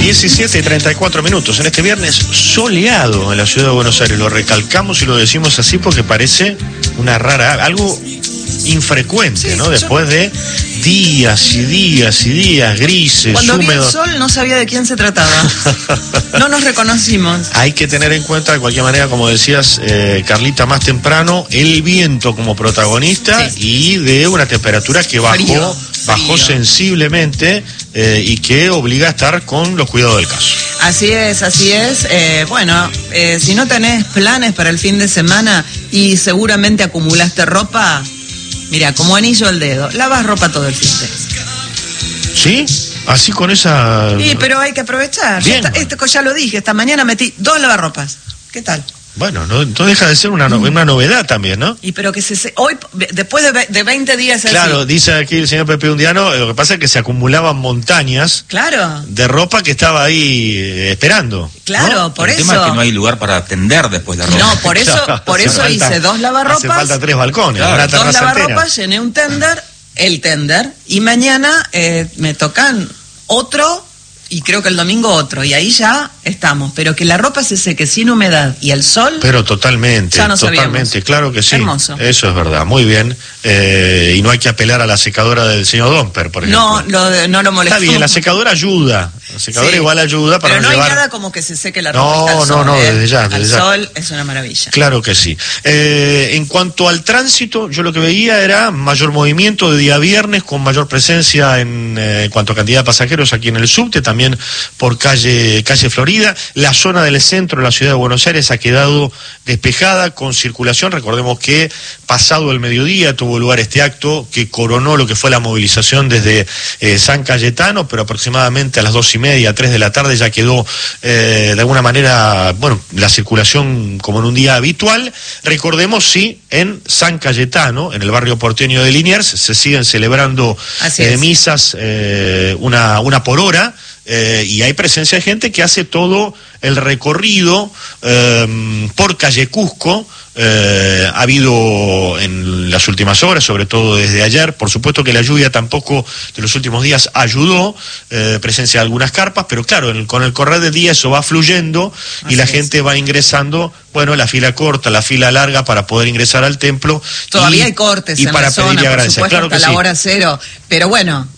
17:34 en este viernes soleado en la ciudad de Buenos Aires. Lo recalcamos y lo decimos así porque parece una algo infrecuente, ¿no? Después de días y días y días grises, cuando húmedos. vi el sol no sabía de quién se trataba. No nos reconocimos. Hay que tener en cuenta, de cualquier manera, como decías, Carlita, más temprano, el viento como protagonista, sí, y de una temperatura que bajó sensiblemente y que obliga a estar con los cuidados del caso. Así es, así es. Si no tenés planes para el fin de semana y seguramente acumulaste ropa, mira, como anillo al dedo, lavas ropa todo el fin de semana. ¿Sí? Así con esa... Sí, pero hay que aprovechar. Ya lo dije, esta mañana metí 2 lavarropas. ¿Qué tal? Bueno, no deja de ser una novedad también, ¿no? Y pero que hoy, después de 20 días así. Claro, dice aquí el señor Pepe Undiano, lo que pasa es que se acumulaban montañas, claro, de ropa que estaba ahí esperando. Claro, ¿no? Por eso. El tema es que no hay lugar para tender después de ropa. No, por eso hice 2 lavarropas. Hace falta 3 balcones, claro, una terraza 2 lavarropas, llené un tender, y mañana me tocan otro. Y creo que el domingo otro, y ahí ya estamos. Pero que la ropa se seque sin humedad y el sol... Pero totalmente, ya no totalmente, sabíamos. Claro que sí. Hermoso. Eso es verdad, muy bien. Y no hay que apelar a la secadora del señor Domper, por ejemplo. No lo molestó. Está bien, la secadora ayuda. La secadora igual ayuda para pero no llevar... hay nada como que se seque la ropa. No, desde ya. Al sol es una maravilla. Claro que sí. En cuanto al tránsito, yo lo que veía era mayor movimiento de día viernes, con mayor presencia en cuanto a cantidad de pasajeros aquí en el subte, también por calle Florida. La zona del centro de la ciudad de Buenos Aires ha quedado despejada con circulación. Recordemos que pasado el mediodía tuvo lugar este acto que coronó lo que fue la movilización desde San Cayetano, pero aproximadamente a las 2:30, 3 de la tarde ya quedó de alguna manera, la circulación como en un día habitual. Recordemos, sí, en San Cayetano, en el barrio porteño de Liniers, se siguen celebrando misas, una por hora. Y hay presencia de gente que hace todo el recorrido por calle Cusco. Ha habido en las últimas horas, sobre todo desde ayer, por supuesto que la lluvia tampoco de los últimos días ayudó, presencia de algunas carpas, pero claro, con el correr del día eso va fluyendo y la gente va ingresando, la fila corta, la fila larga para poder ingresar al templo. Todavía hay cortes en para la zona, pedir y por agradecer. supuesto, Claro hasta que la sí. hora cero, pero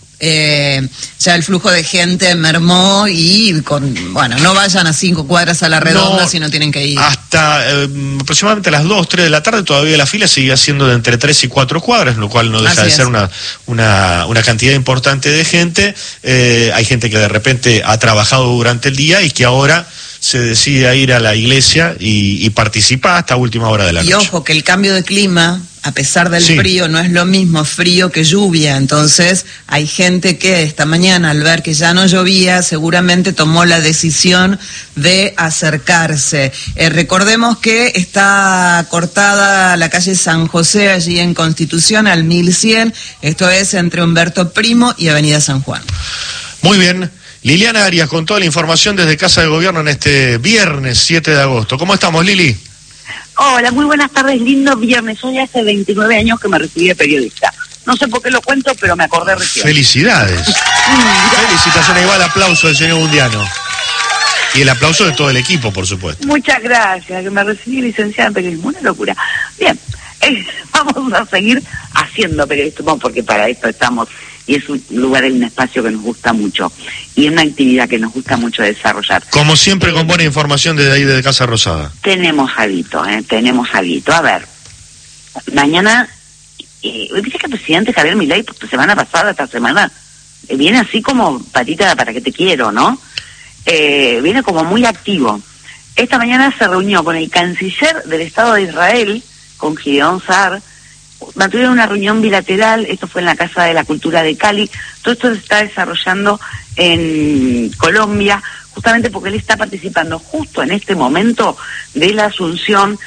ya el flujo de gente mermó y no vayan a 5 cuadras a la redonda si no tienen que ir. Hasta aproximadamente a las 2, 3 de la tarde todavía la fila seguía siendo de entre 3 y 4 cuadras, lo cual no deja de ser una cantidad importante de gente. Hay gente que de repente ha trabajado durante el día y que ahora se decide a ir a la iglesia y participa hasta última hora de la noche. Y ojo, que el cambio de clima, a pesar del frío, no es lo mismo frío que lluvia. Entonces hay gente que esta mañana, al ver que ya no llovía, seguramente tomó la decisión de acercarse. Recordemos que está cortada la calle San José, allí en Constitución, al 1100. Esto es entre Humberto Primo y Avenida San Juan. Muy bien. Liliana Arias con toda la información desde Casa de Gobierno en este viernes 7 de agosto. ¿Cómo estamos, Lili? Hola, muy buenas tardes, lindo viernes. Hoy hace 29 años que me recibí de periodista. No sé por qué lo cuento, pero me acordé recién. ¡Felicidades! Felicitaciones, igual aplauso del señor Undiano. Y el aplauso de todo el equipo, por supuesto. Muchas gracias, que me recibí licenciada en periodismo, una locura. Bien, vamos a seguir haciendo periodismo porque para esto estamos, y es un lugar, un espacio que nos gusta mucho, y es una actividad que nos gusta mucho desarrollar. Como siempre, con buena información desde ahí, desde Casa Rosada. Tenemos algo. A ver, mañana, dice que el presidente Javier Milei, semana pasada, esta semana, viene así como patita para que te quiero, ¿no? Viene como muy activo. Esta mañana se reunió con el canciller del Estado de Israel, con Gideon Saar. Mantuvieron una reunión bilateral, esto fue en la Casa de la Cultura de Cali. Todo esto se está desarrollando en Colombia, justamente porque él está participando justo en este momento de la asunción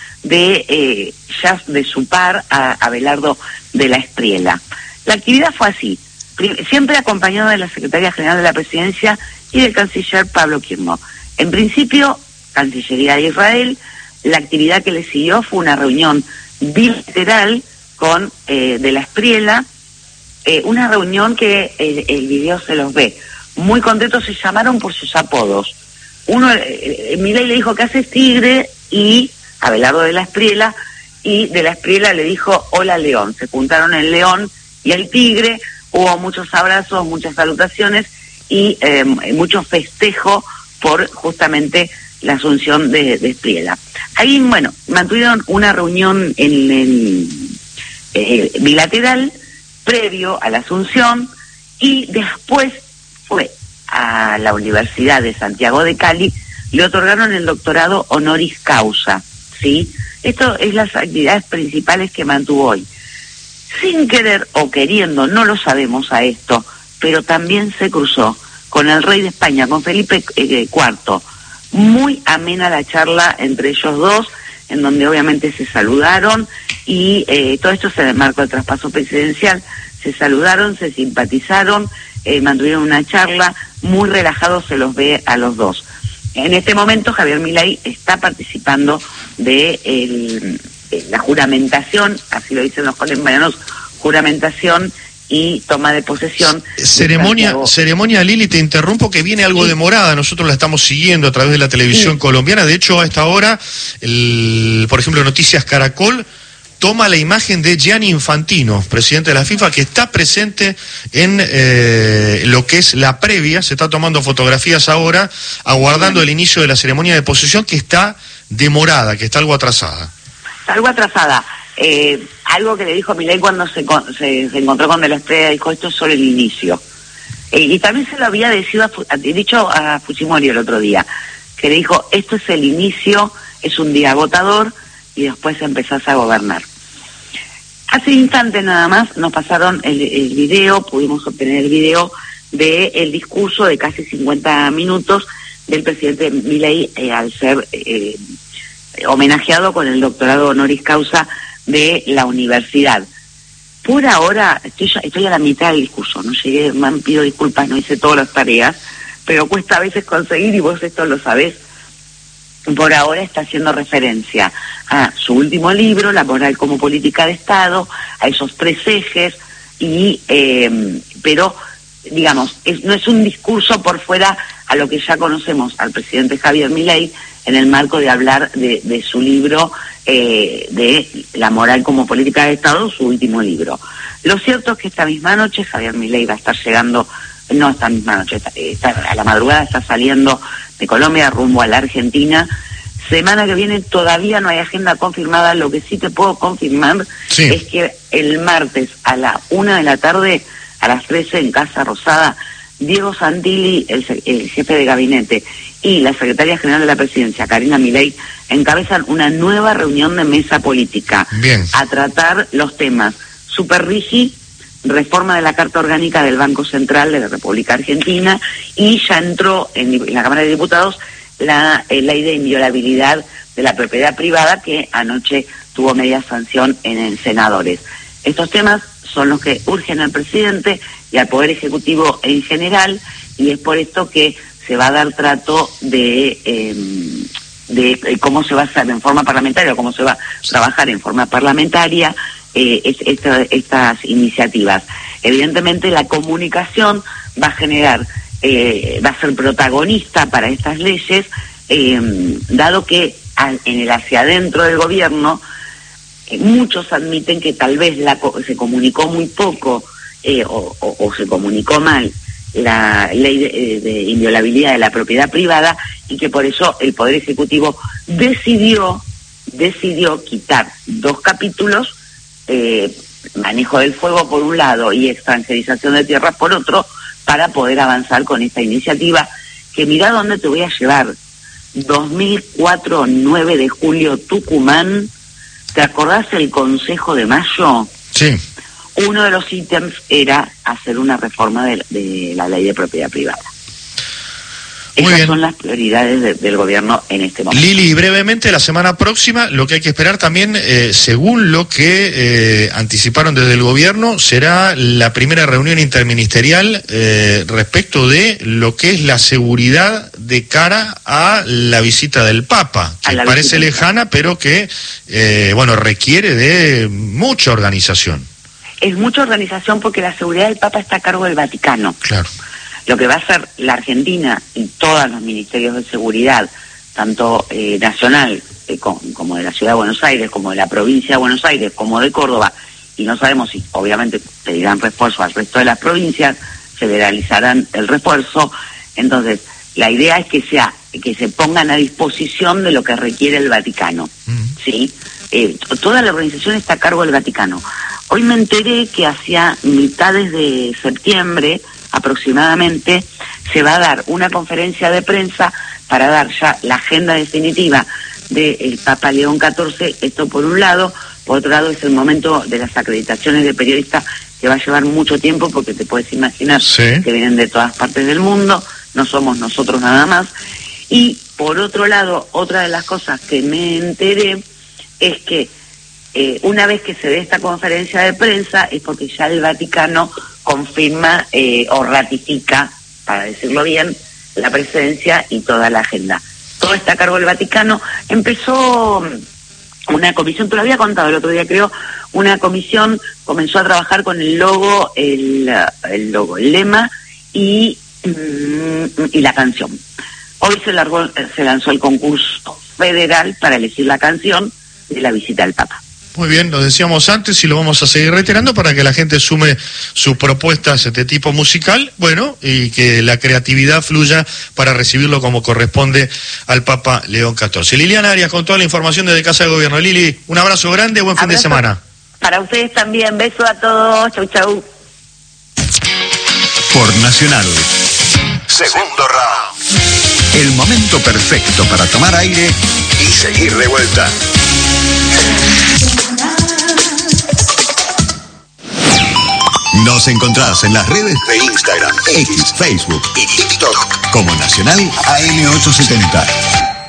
de su par a Abelardo de la Espriella. La actividad fue así, siempre acompañado de la Secretaría General de la Presidencia y del canciller Pablo Kirchner. En principio, Cancillería de Israel, la actividad que le siguió fue una reunión bilateral con de la Espriella, una reunión que el video se los ve muy contentos, se llamaron por sus apodos. Uno, Milei le dijo, ¿qué haces, tigre? Y Abelardo de la Espriella, y de la Espriella le dijo, hola, León. Se juntaron el león y el tigre, hubo muchos abrazos, muchas salutaciones y mucho festejo por justamente la asunción de Espriella. Ahí, bueno, mantuvieron una reunión bilateral previo a la asunción, y después fue a la Universidad de Santiago de Cali, le otorgaron el doctorado honoris causa, ¿sí? Esto es las actividades principales que mantuvo hoy. Sin querer o queriendo, no lo sabemos a esto, pero también se cruzó con el rey de España, con Felipe IV. Muy amena la charla entre ellos dos, en donde obviamente se saludaron, y todo esto se marcó el traspaso presidencial. Se saludaron, se simpatizaron, mantuvieron una charla, muy relajados se los ve a los dos. En este momento Javier Milei está participando de la juramentación, así lo dicen los colombianos, juramentación y toma de posesión. Ceremonia, Lili, te interrumpo, que viene algo demorada, nosotros la estamos siguiendo a través de la televisión colombiana. De hecho, a esta hora, por ejemplo, Noticias Caracol toma la imagen de Gianni Infantino, presidente de la FIFA, que está presente en lo que es la previa. Se está tomando fotografías ahora, aguardando el inicio de la ceremonia de posesión, que está demorada, que está algo atrasada. Está algo atrasada. Algo que le dijo Milei cuando se encontró con De la Espriella, dijo, esto es solo el inicio. Y también se lo había dicho a Fujimori el otro día, que le dijo, esto es el inicio, es un día agotador, y después empezás a gobernar. Hace instantes nada más nos pasaron el video, pudimos obtener el video del discurso de casi 50 minutos del presidente Milei al ser homenajeado con el doctorado honoris causa de la universidad. Por ahora, estoy a la mitad del discurso, no llegué, pido disculpas, no hice todas las tareas, pero cuesta a veces conseguir, y vos esto lo sabés. Por ahora está haciendo referencia a su último libro, La moral como política de Estado, a esos 3 ejes, pero, digamos, no es un discurso por fuera a lo que ya conocemos al presidente Javier Milei en el marco de hablar de su libro, de La moral como política de Estado, su último libro. Lo cierto es que esta misma noche Javier Milei va a estar llegando, no esta misma noche, a la madrugada está saliendo de Colombia rumbo a la Argentina. Semana que viene todavía no hay agenda confirmada. Lo que sí te puedo confirmar es que el martes a la 1 de la tarde, a las 13 en Casa Rosada, Diego Santilli, el jefe de gabinete, y la secretaria general de la presidencia, Karina Milei, encabezan una nueva reunión de mesa política a tratar los temas Superrigi, reforma de la Carta Orgánica del Banco Central de la República Argentina, y ya entró en la Cámara de Diputados la ley de inviolabilidad de la propiedad privada, que anoche tuvo media sanción en senadores. Estos temas son los que urgen al presidente y al Poder Ejecutivo en general, y es por esto que se va a dar trato de cómo se va a hacer en forma parlamentaria, o cómo se va a trabajar en forma parlamentaria estas iniciativas. Evidentemente la comunicación va a generar, va a ser protagonista para estas leyes, dado que en el hacia adentro del gobierno muchos admiten que tal vez se comunicó muy poco o se comunicó mal la ley de inviolabilidad de la propiedad privada, y que por eso el Poder Ejecutivo decidió quitar 2 capítulos, manejo del fuego por un lado y extranjerización de tierras por otro, para poder avanzar con esta iniciativa, que mirá dónde te voy a llevar. 2004, 9 de julio, Tucumán. ¿Te acordás el Consejo de Mayo? Sí. Uno de los ítems era hacer una reforma de la ley de propiedad privada. Esas son las prioridades del gobierno en este momento. Lili, brevemente, la semana próxima, lo que hay que esperar también, según lo que anticiparon desde el gobierno, será la primera reunión interministerial respecto de lo que es la seguridad de cara a la visita del Papa, que parece lejana, pero que, requiere de mucha organización. Es mucha organización porque la seguridad del Papa está a cargo del Vaticano. Claro. Lo que va a hacer la Argentina y todos los ministerios de seguridad, tanto nacional como de la Ciudad de Buenos Aires, como de la provincia de Buenos Aires, como de Córdoba, y no sabemos si obviamente pedirán refuerzo al resto de las provincias, federalizarán el refuerzo. Entonces, la idea es que se pongan a disposición de lo que requiere el Vaticano, ¿sí? Toda la organización está a cargo del Vaticano. Hoy me enteré que hacia mitades de septiembre, aproximadamente, se va a dar una conferencia de prensa para dar ya la agenda definitiva del Papa León XIV, esto por un lado. Por otro lado, es el momento de las acreditaciones de periodistas, que va a llevar mucho tiempo, porque te puedes imaginar que vienen de todas partes del mundo, no somos nosotros nada más. Y por otro lado, otra de las cosas que me enteré es que una vez que se dé esta conferencia de prensa es porque ya el Vaticano confirma o ratifica, para decirlo bien, la presencia y toda la agenda. Todo está a cargo del Vaticano. Empezó una comisión, te lo había contado el otro día, creo, una comisión comenzó a trabajar con el logo, el lema y la canción. Hoy se lanzó el concurso federal para elegir la canción de la visita del Papa. Muy bien, lo decíamos antes y lo vamos a seguir reiterando para que la gente sume sus propuestas de tipo musical, bueno, y que la creatividad fluya para recibirlo como corresponde al Papa León XIV. Liliana Arias con toda la información desde Casa de Gobierno. Lili, un abrazo grande, buen fin de semana. Para ustedes también, beso a todos, chau chau. Por Nacional. Segundo round. El momento perfecto para tomar aire y seguir de vuelta. Nos encontrás en las redes de Instagram, X, Facebook y TikTok como Nacional AM870.